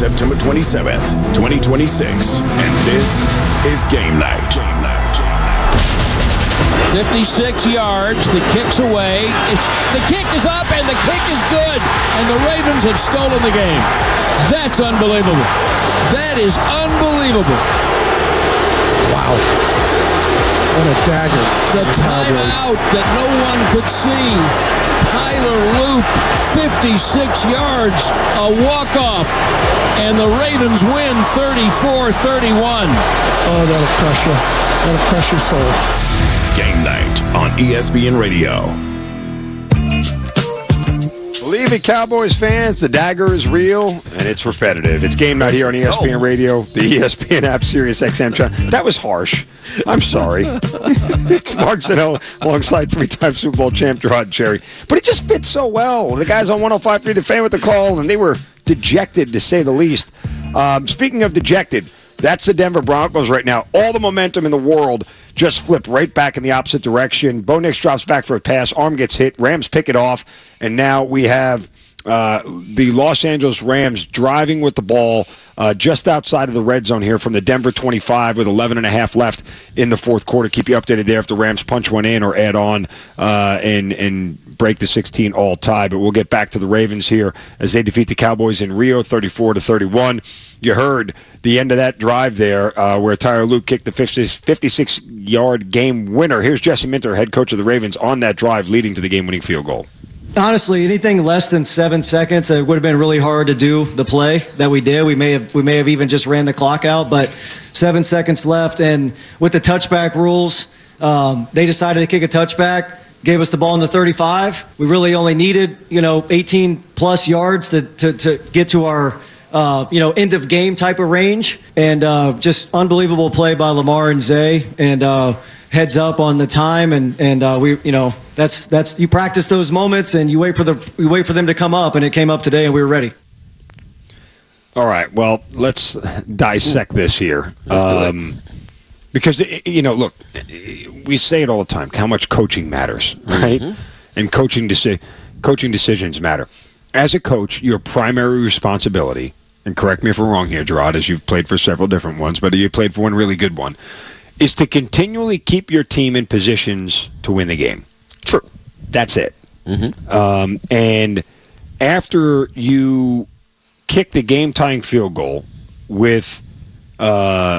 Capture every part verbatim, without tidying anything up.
September twenty-seventh, twenty twenty-six. And this is Game Night. Game Night. fifty-six yards, the kick's away. It's, the kick is up, and the kick is good. And the Ravens have stolen the game. That's unbelievable. That is unbelievable. Wow. What a dagger. The timeout that no one could see. Tyler Loop, fifty-six yards, a walk-off. And the Ravens win thirty-four thirty-one. Oh, that'll crush you. That'll crush your soul. Game Night on E S P N Radio. Believe it, Cowboys fans, the dagger is real and it's repetitive. It's Game Night here on E S P N Radio, the E S P N app, Sirius X M channel. That was harsh. I'm sorry. It's Mark Zinno alongside three-time Super Bowl champ Gerard Cherry. But it just fits so well. The guys on one oh five point three The Fan with the call, and they were dejected, to say the least. Um, speaking of dejected, that's the Denver Broncos right now. All the momentum in the world just flipped right back in the opposite direction. Bo Nix drops back for a pass. Arm gets hit. Rams pick it off. And now we have uh, the Los Angeles Rams driving with the ball uh, just outside of the red zone here from the Denver twenty-five with eleven and a half left in the fourth quarter. Keep you updated there if the Rams punch one in or add on uh, and, and break the sixteen all tie. But we'll get back to the Ravens here as they defeat the Cowboys in Rio thirty-four to thirty-one. You heard the end of that drive there uh, where Tyler Luke kicked the fifty-six-yard game winner. Here's Jesse Minter, head coach of the Ravens, on that drive leading to the game-winning field goal. Honestly, anything less than seven seconds, it would have been really hard to do the play that we did. We may have we may have even just ran the clock out, but seven seconds left. And with the touchback rules, um, they decided to kick a touchback, gave us the ball in the thirty-five. We really only needed, you know, eighteen plus yards to, to, to get to our Uh, you know, end of game type of range, and uh, just unbelievable play by Lamar and Zay, and uh, heads up on the time, and and uh, we, you know, that's that's you practice those moments, and you wait for the you wait for them to come up, and it came up today, and we were ready. All right, well, let's dissect this here, um, because you know, look, we say it all the time, how much coaching matters, right? Mm-hmm. And coaching deci- coaching decisions matter. As a coach, your primary responsibility, and correct me if I'm wrong here, Gerard, as you've played for several different ones, but you played for one really good one, is to continually keep your team in positions to win the game. True. That's it. Mm-hmm. Um, and after you kick the game-tying field goal with, uh,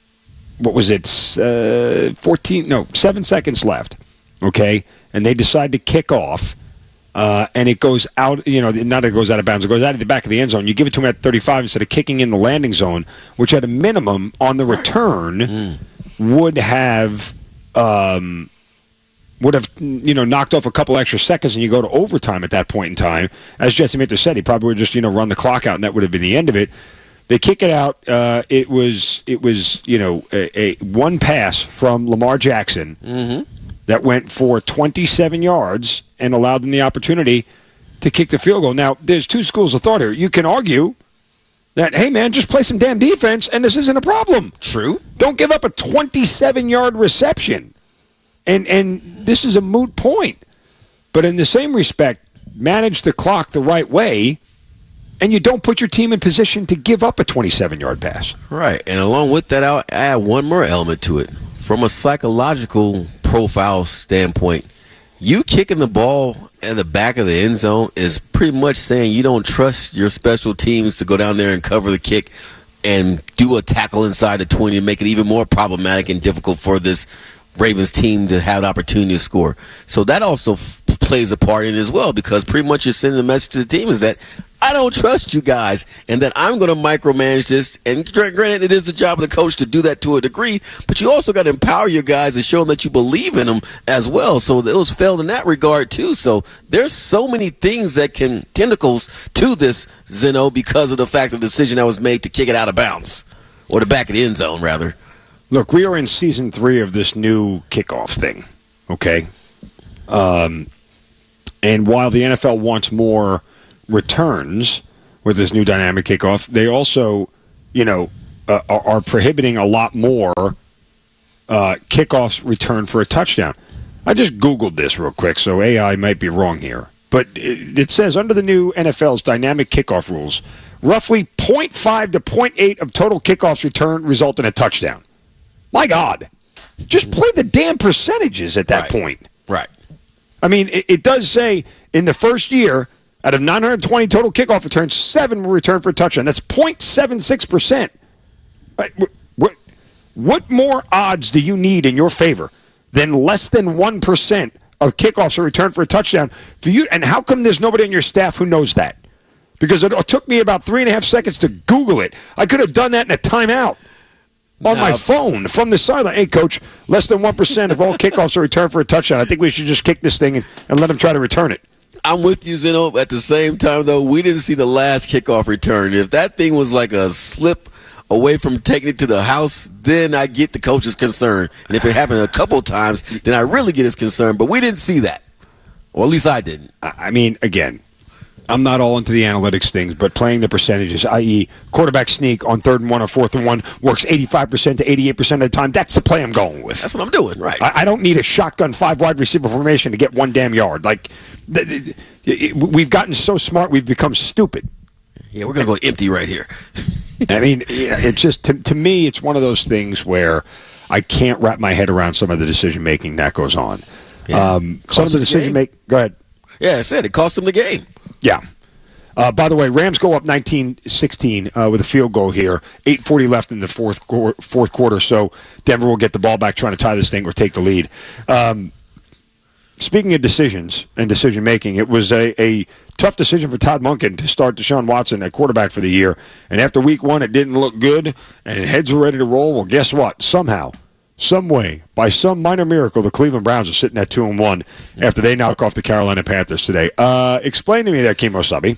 what was it, uh, fourteen, no, seven seconds left, okay, and they decide to kick off, Uh, and it goes out, you know, not that it goes out of bounds, it goes out of the back of the end zone. You give it to them at thirty-five instead of kicking in the landing zone, which at a minimum on the return mm. would have, um, would have, you know, knocked off a couple extra seconds, and you go to overtime at that point in time. As Jesse Minter said, he probably would just, you know, run the clock out, and that would have been the end of it. They kick it out. Uh, it was, it was, you know, a, a one pass from Lamar Jackson. Mm-hmm. That went for twenty-seven yards and allowed them the opportunity to kick the field goal. Now, there's two schools of thought here. You can argue that, hey, man, just play some damn defense, and this isn't a problem. True. Don't give up a twenty-seven-yard reception. And and this is a moot point. But in the same respect, manage the clock the right way, and you don't put your team in position to give up a twenty-seven-yard pass. Right. And along with that, I'll add one more element to it. From a psychological profile standpoint, you kicking the ball in the back of the end zone is pretty much saying you don't trust your special teams to go down there and cover the kick and do a tackle inside the twenty and make it even more problematic and difficult for this Ravens team to have an opportunity to score. So that also f- plays a part in it as well, because pretty much you're sending the message to the team is that I don't trust you guys and that I'm going to micromanage this. And granted, it is the job of the coach to do that to a degree, but you also got to empower your guys and show them that you believe in them as well. So it was failed in that regard too. So there's so many things that can tentacles to this, Zeno, because of the fact of the decision that was made to kick it out of bounds, or the back of the end zone, rather. Look, we are in season three of this new kickoff thing, okay? Um, and while the N F L wants more returns with this new dynamic kickoff, they also, you know, uh, are, are prohibiting a lot more uh, kickoffs return for a touchdown. I just Googled this real quick, so A I might be wrong here. but it, it says under the new N F L's dynamic kickoff rules, roughly zero point five to zero point eight of total kickoffs returned result in a touchdown. My God. Just play the damn percentages at that right. point. Right. I mean, it, it does say in the first year, out of nine hundred twenty total kickoff returns, seven were returned for a touchdown. That's zero point seven six percent. What, what more odds do you need in your favor than less than one percent of kickoffs are returned for a touchdown for you? And how come there's nobody on your staff who knows that? Because it took me about three and a half seconds to Google it. I could have done that in a timeout. On my phone from the sideline. Hey, Coach, less than one percent of all kickoffs are returned for a touchdown. I think we should just kick this thing and, and let them try to return it. I'm with you, Zeno. At the same time, though, we didn't see the last kickoff return. If that thing was like a slip away from taking it to the house, then I get the coach's concern. And if it happened a couple of times, then I really get his concern. But we didn't see that. Or at least I didn't. I mean, again, I'm not all into the analytics things, but playing the percentages, that is quarterback sneak on third and one or fourth and one works eighty-five percent to eighty-eight percent of the time. That's the play I'm going with. That's what I'm doing, right. I, I don't need a shotgun five wide receiver formation to get one damn yard. Like, th- th- th- we've gotten so smart, we've become stupid. Yeah, we're going to go empty right here. I mean, it's just, to, to me, it's one of those things where I can't wrap my head around some of the decision-making that goes on. Yeah. Um, some of the decision-making, go ahead. Yeah, I said it cost them the game. Yeah. Uh, by the way, Rams go up nineteen sixteen uh, with a field goal here. eight forty left in the fourth, qu- fourth quarter, so Denver will get the ball back trying to tie this thing or take the lead. Um, speaking of decisions and decision-making, it was a, a tough decision for Todd Monken to start Deshaun Watson at quarterback for the year. And after week one, it didn't look good, and heads were ready to roll. Well, guess what? Somehow, some way, by some minor miracle, the Cleveland Browns are sitting at two and one after they knock off the Carolina Panthers today. Uh, explain to me there, Kimo Sabi,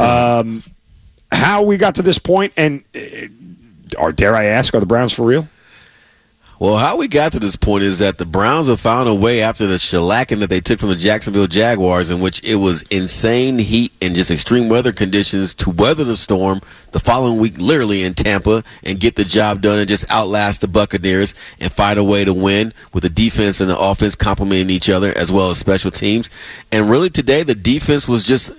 um, how we got to this point, and uh, or dare I ask, are the Browns for real? Well, how we got to this point is that the Browns have found a way after the shellacking that they took from the Jacksonville Jaguars, in which it was insane heat and just extreme weather conditions, to weather the storm the following week, literally in Tampa, and get the job done and just outlast the Buccaneers and find a way to win with the defense and the offense complementing each other, as well as special teams. And really today, the defense was just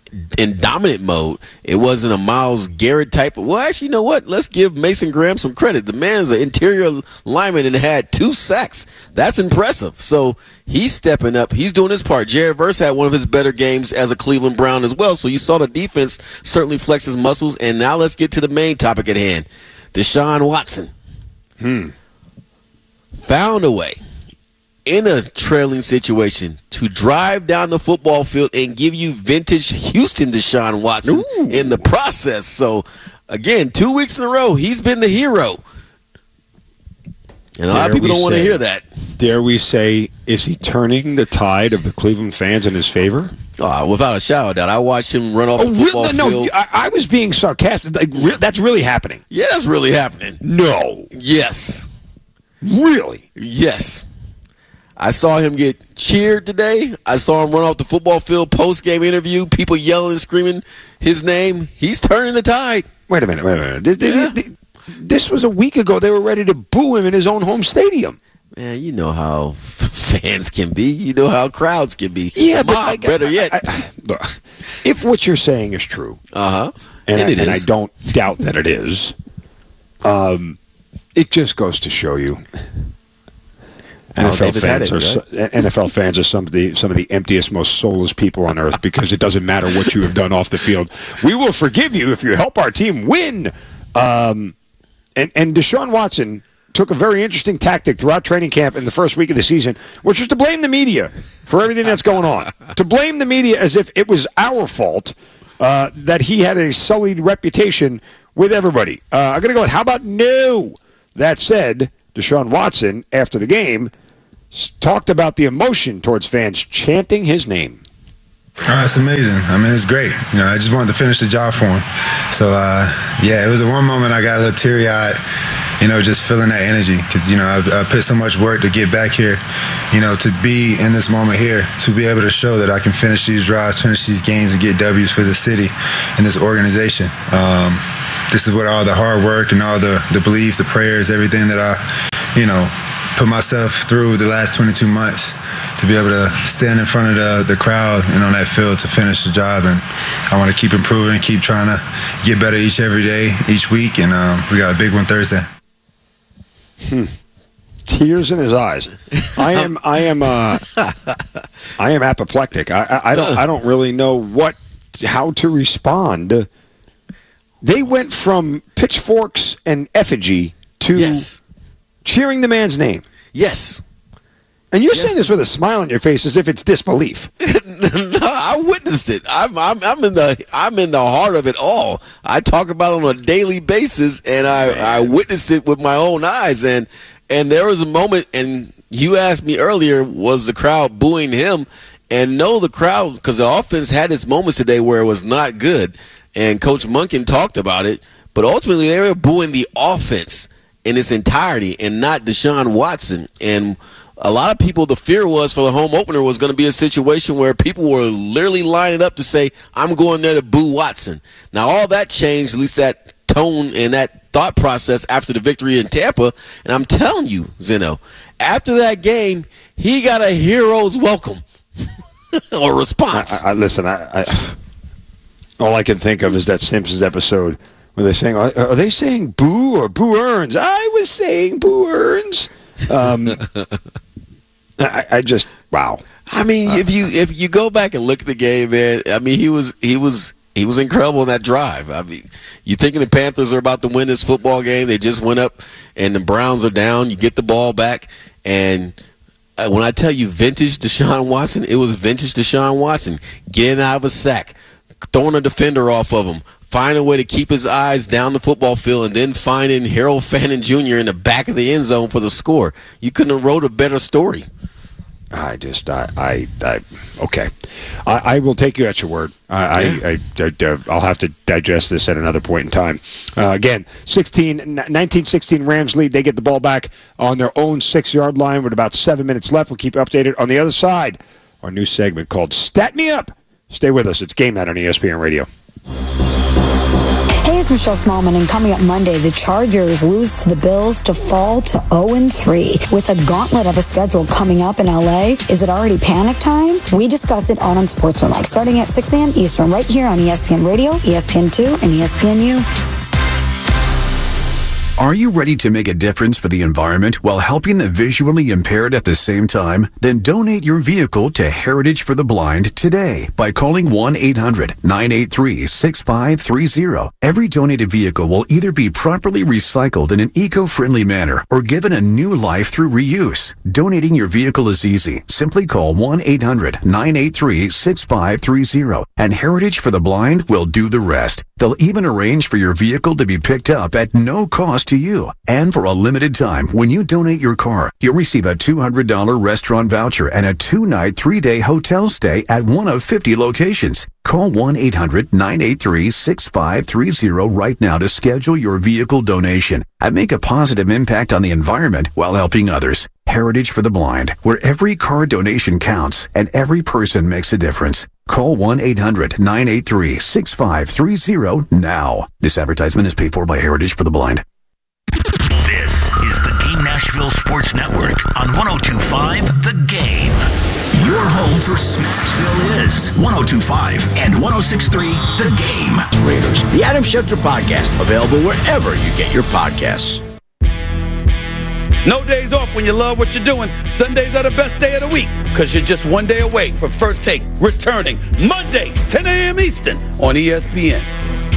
in dominant mode. It wasn't a Myles Garrett type of, well, actually, you know what? Let's give Mason Graham some credit. The man's an interior lineman and had two sacks. That's impressive. So he's stepping up. He's doing his part. Jared Verse had one of his better games as a Cleveland Brown as well. So you saw the defense certainly flex his muscles. And now let's get to the main topic at hand. Deshaun Watson. Hmm. Found a way, in a trailing situation, to drive down the football field and give you vintage Houston Deshaun Watson Ooh. in the process. So, again, two weeks in a row, he's been the hero. And a lot of people don't want to hear that. Dare we say, is he turning the tide of the Cleveland fans in his favor? Oh, without a shadow of doubt. I watched him run off Oh, the football really? No, field. I, I was being sarcastic. Like, re- that's really happening. Yeah, that's really happening. No. Yes. Really? Yes. I saw him get cheered today. I saw him run off the football field post-game interview, people yelling and screaming his name. He's turning the tide. Wait a minute, wait a minute. This, Yeah. this, this was a week ago. They were ready to boo him in his own home stadium. Man, you know how fans can be. You know how crowds can be. Yeah, but Mob, I, better I, yet. I, I, look, if what you're saying is true, Uh-huh. and, And I, it and I is. don't doubt that it is, um, it just goes to show you N F L Davis had fans it, are so, N F L fans are some of the some of the emptiest, most soulless people on earth, because it doesn't matter what you have done off the field. We will forgive you if you help our team win. Um, and and Deshaun Watson took a very interesting tactic throughout training camp in the first week of the season, which was to blame the media for everything that's going on. To blame the media as if it was our fault uh, that he had a sullied reputation with everybody. Uh, I'm going to go with, how about no? That said, Deshaun Watson, after the game, s- talked about the emotion towards fans chanting his name. Oh, it's amazing. I mean, it's great. You know, I just wanted to finish the job for him. So, uh, yeah, it was the one moment I got a little teary-eyed, you know, just feeling that energy. Because, you know, I, I put so much work to get back here, you know, to be in this moment here, to be able to show that I can finish these drives, finish these games, and get W's for the city and this organization. Um, this is what all the hard work and all the, the beliefs, the prayers, everything that I, you know, put myself through the last twenty-two months to be able to stand in front of the, the crowd and on that field to finish the job. And I want to keep improving, keep trying to get better each every day, each week. And um, we got a big one Thursday. Hmm. Tears in his eyes. I am. I am. Uh, I am apoplectic. I, I, I don't. I don't really know what, how to respond. They went from pitchforks and effigy to yes. cheering the man's name. Yes. And you're yes. saying this with a smile on your face, as if it's disbelief. No, I witnessed it. I'm, I'm, I'm in the, I'm in the heart of it all. I talk about it on a daily basis, and I, I witnessed it with my own eyes. And, and there was a moment, and you asked me earlier, was the crowd booing him? And no, the crowd, because the offense had its moments today where it was not good, and Coach Monken talked about it. But ultimately, they were booing the offense in its entirety, and not Deshaun Watson. And a lot of people, the fear was for the home opener was going to be a situation where people were literally lining up to say, I'm going there to boo Watson. Now, all that changed, at least that tone and that thought process after the victory in Tampa. And I'm telling you, Zeno, after that game, he got a hero's welcome or response. I, I, listen, I, I, all I can think of is that Simpsons episode where they're saying, are, are they saying boo or boo earns? I was saying boo earns. Um, I, I just wow. I mean, uh, if you if you go back and look at the game, man, I mean, he was he was he was incredible in that drive. I mean, you thinking the Panthers are about to win this football game? They just went up, and the Browns are down. You get the ball back, and uh, when I tell you vintage Deshaun Watson, it was vintage Deshaun Watson getting out of a sack, throwing a defender off of him, find a way to keep his eyes down the football field, and then finding Harold Fannin Junior in the back of the end zone for the score. You couldn't have wrote a better story. I just, I, I, I okay. I, I will take you at your word. I, yeah. I, I, I, I'll have to digest this at another point in time. Uh, again, sixteen, nineteen sixteen Rams lead. They get the ball back on their own six-yard line with about seven minutes left. We'll keep you updated on the other side. Our new segment called Stat Me Up. Stay with us. It's Game Night on E S P N Radio. Hey, it's Michelle Smallman, and coming up Monday, the Chargers lose to the Bills to fall to oh and three. With a gauntlet of a schedule coming up in L A, is it already panic time? We discuss it on Unsportsmanlike, starting at six a.m. Eastern, right here on E S P N Radio, E S P N two, and E S P N U. Are you ready to make a difference for the environment while helping the visually impaired at the same time? Then donate your vehicle to Heritage for the Blind today by calling one eight hundred nine eight three six five three zero. Every donated vehicle will either be properly recycled in an eco-friendly manner or given a new life through reuse. Donating your vehicle is easy. Simply call one eight hundred nine eight three six five three zero and Heritage for the Blind will do the rest. They'll even arrange for your vehicle to be picked up at no cost to you. And for a limited time, when you donate your car, you'll receive a two hundred dollars restaurant voucher and a two-night, three-day hotel stay at one of fifty locations. Call one eight hundred nine eight three six five three zero right now to schedule your vehicle donation and make a positive impact on the environment while helping others. Heritage for the Blind, where every car donation counts and every person makes a difference. Call one eight hundred nine eight three six five three zero now. This advertisement is paid for by Heritage for the Blind. This is the Game Nashville Sports Network on one oh two point five The Game. Your home for Smashville is one oh two point five and one oh six point three The Game. Raiders, the Adam Schefter Podcast, available wherever you get your podcasts. No days off when you love what you're doing. Sundays are the best day of the week because you're just one day away from First Take returning Monday, ten a.m. Eastern on E S P N.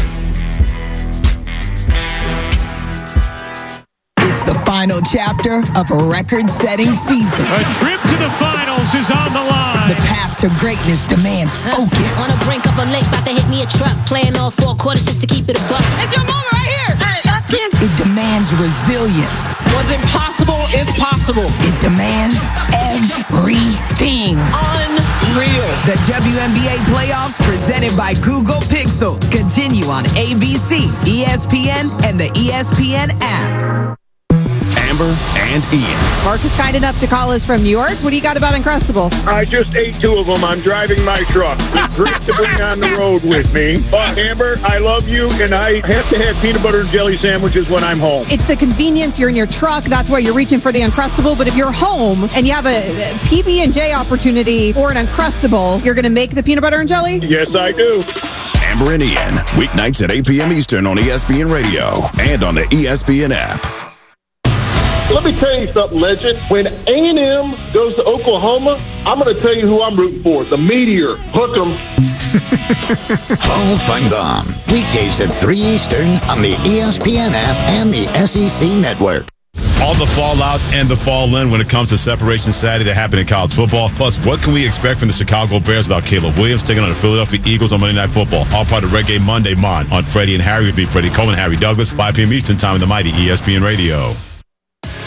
It's the final chapter of a record-setting season. A trip to the finals is on the line. The path to greatness demands focus. On the brink of a lake, about to hit me a truck. Playing all four quarters just to keep it a buck. It's your moment right here. Hey, I can't. It demands resilience. What's impossible is possible. It demands everything. Unreal. The W N B A playoffs presented by Google Pixel continue on A B C, E S P N, and the E S P N app. Amber and Ian. Mark is kind enough to call us from New York. What do you got about Uncrustables? I just ate two of them. I'm driving my truck. It's great to bring on the road with me. But, Amber, I love you, and I have to have peanut butter and jelly sandwiches when I'm home. It's the convenience. You're in your truck. That's why you're reaching for the Uncrustable. But if you're home and you have a P B and J opportunity or an Uncrustable, you're going to make the peanut butter and jelly? Yes, I do. Amber and Ian, weeknights at eight p.m. Eastern on E S P N Radio and on the E S P N app. Let me tell you something, legend. When A and M goes to Oklahoma, I'm going to tell you who I'm rooting for. The Meteor. Hook 'em. Hall Fun Bomb. Weekdays at three Eastern on the E S P N app and the S E C Network. All the fallout and the fall in when it comes to Separation Saturday that happened in college football. Plus, what can we expect from the Chicago Bears without Caleb Williams taking on the Philadelphia Eagles on Monday Night Football? All part of Red Game Monday, Mon. On Freddie and Harry will be Freddie Coleman, Harry Douglas, five p.m. Eastern Time on the mighty E S P N Radio.